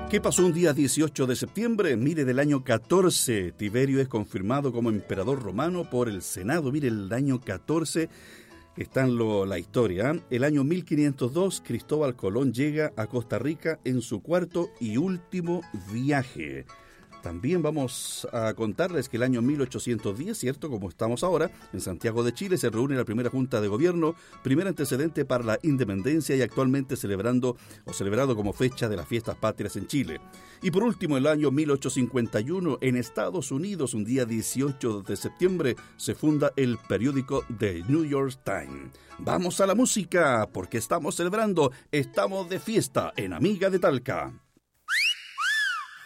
¿Qué pasó un día 18 de septiembre? Mire, del año 14, Tiberio es confirmado como emperador romano por el Senado. Mire, el año 14 está en la historia. El año 1502, Cristóbal Colón llega a Costa Rica en su cuarto y último viaje. También vamos a contarles que el año 1810, ¿cierto? Como estamos ahora, en Santiago de Chile se reúne la primera Junta de Gobierno, primer antecedente para la independencia y actualmente celebrado como fecha de las fiestas patrias en Chile. Y por último, el año 1851, en Estados Unidos, un día 18 de septiembre, se funda el periódico The New York Times. Vamos a la música, porque estamos celebrando, estamos de fiesta en Amiga de Talca.